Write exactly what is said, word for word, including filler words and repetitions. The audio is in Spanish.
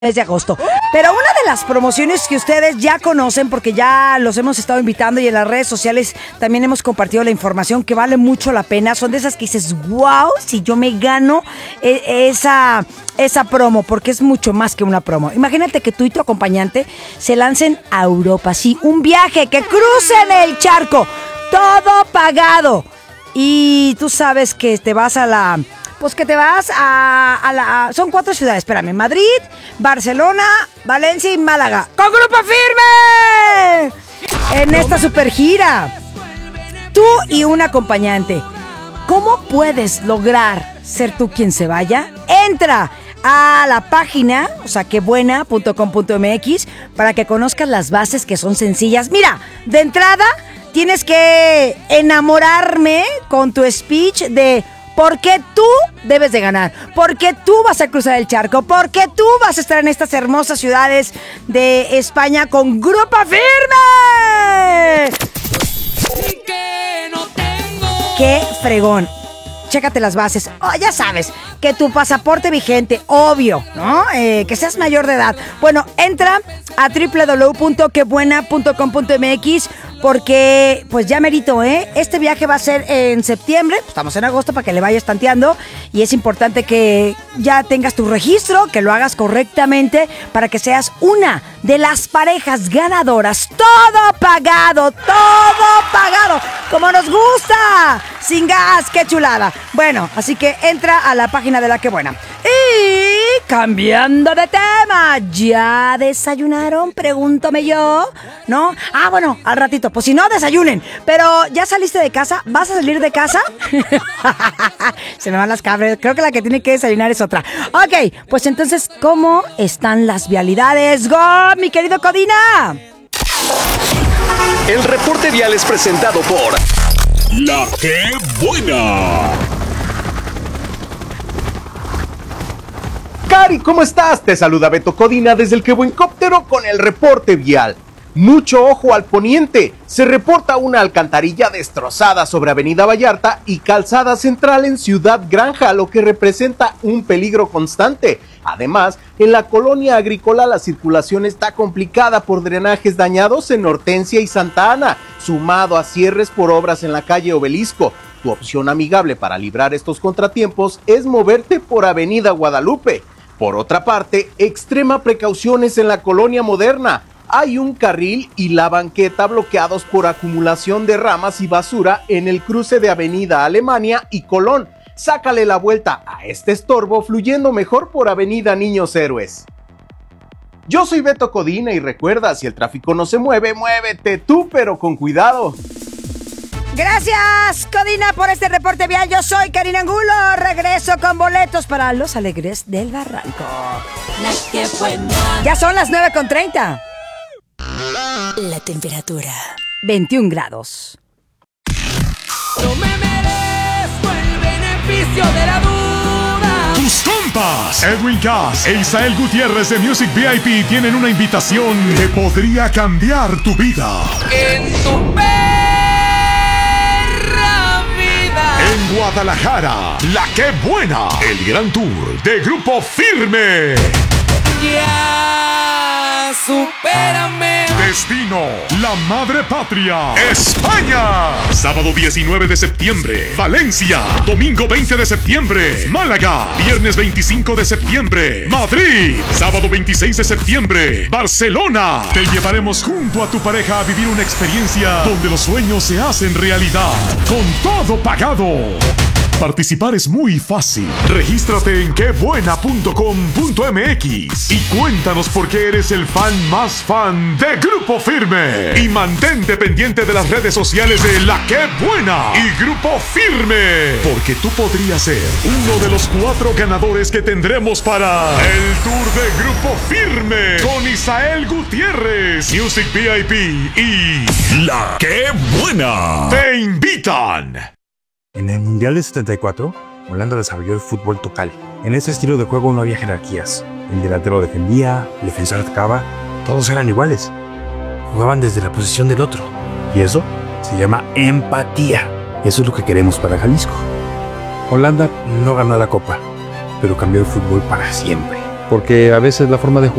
mes de agosto. Pero una de las promociones que ustedes ya conocen, porque ya los hemos estado invitando y en las redes sociales también hemos compartido la información, que vale mucho la pena, son de esas que dices, wow, si yo me gano eh, esa, esa promo, porque es mucho más que una promo. Imagínate que tú y tu acompañante se lancen a Europa, sí, un viaje, que crucen el charco, todo pagado. Y tú sabes que te vas a la... Pues que te vas a, a la... A, son cuatro ciudades, espérame. Madrid, Barcelona, Valencia y Málaga. ¡Con Grupo Firme! En esta super gira. Tú y un acompañante. ¿Cómo puedes lograr ser tú quien se vaya? Entra a la página, o sea, quebuena punto com punto m x, para que conozcas las bases, que son sencillas. Mira, de entrada tienes que enamorarme con tu speech de... ¿Por qué tú debes de ganar? ¿Por qué tú vas a cruzar el charco? ¿Por qué tú vas a estar en estas hermosas ciudades de España con Grupo Firme? ¡Qué fregón! Chécate las bases. Oh, ya sabes, que tu pasaporte vigente, obvio, ¿no? Eh, que seas mayor de edad. Bueno, entra a doble u doble u doble u punto quebuena punto com punto m x, porque pues ya merito, ¿eh? Este viaje va a ser en septiembre, estamos en agosto para que le vayas tanteando, y es importante que ya tengas tu registro, que lo hagas correctamente para que seas una de las parejas ganadoras. Todo pagado, todo pagado, como nos gusta, sin gas, qué chulada. Bueno, así que entra a la página de La Quebuena. Y cambiando de tema, ¿ya desayunaron? Pregúntame yo, ¿no? Ah, bueno, al ratito, pues si no, desayunen. Pero, ¿ya saliste de casa? ¿Vas a salir de casa? Se me van las cabras. Creo que la que tiene que desayunar es otra. Ok, pues entonces, ¿cómo están las vialidades? ¡Go, mi querido Codina! El reporte vial es presentado por La Quebuena. Cari, ¿cómo estás? Te saluda Beto Codina desde el Quebuencóptero con el reporte vial. Mucho ojo al poniente. Se reporta una alcantarilla destrozada sobre Avenida Vallarta y Calzada Central en Ciudad Granja, lo que representa un peligro constante. Además, en la colonia agrícola la circulación está complicada por drenajes dañados en Hortensia y Santa Ana, sumado a cierres por obras en la calle Obelisco. Tu opción amigable para librar estos contratiempos es moverte por Avenida Guadalupe. Por otra parte, extrema precauciones en la colonia Moderna. Hay un carril y la banqueta bloqueados por acumulación de ramas y basura en el cruce de Avenida Alemania y Colón. Sácale la vuelta a este estorbo fluyendo mejor por Avenida Niños Héroes. Yo soy Beto Codina y recuerda, si el tráfico no se mueve, muévete tú, pero con cuidado. Gracias, Codina, por este reporte vial. Yo soy Karina Angulo. Regreso con boletos para los Alegres del Barranco. Ya son las nueve con treinta. La temperatura: veintiún grados. No me merezco el beneficio de la duda. Tus compas Edwin Cass e Isael Gutiérrez de Music V I P tienen una invitación que podría cambiar tu vida. En tu perra vida. En Guadalajara, La Quebuena, el gran tour de Grupo Firme. Ya, supérame. Destino: la madre patria, España. Sábado diecinueve de septiembre, Valencia. Domingo veinte de septiembre, Málaga. Viernes veinticinco de septiembre, Madrid. Sábado veintiséis de septiembre, Barcelona. Te llevaremos junto a tu pareja a vivir una experiencia donde los sueños se hacen realidad, con todo pagado. Participar es muy fácil. Regístrate en quebuena punto com punto m x y cuéntanos por qué eres el fan más fan de Grupo Firme. Y mantente pendiente de las redes sociales de La Quebuena y Grupo Firme, porque tú podrías ser uno de los cuatro ganadores que tendremos para el tour de Grupo Firme con Isael Gutiérrez, Music V I P y La Quebuena. ¡Te invitan! En el Mundial de setenta y cuatro, Holanda desarrolló el fútbol total. En este estilo de juego no había jerarquías. El delantero defendía, el defensor atacaba, todos eran iguales. Jugaban desde la posición del otro. Y eso se llama empatía. Eso es lo que queremos para Jalisco. Holanda no ganó la copa, pero cambió el fútbol para siempre. porque a veces la forma de jugar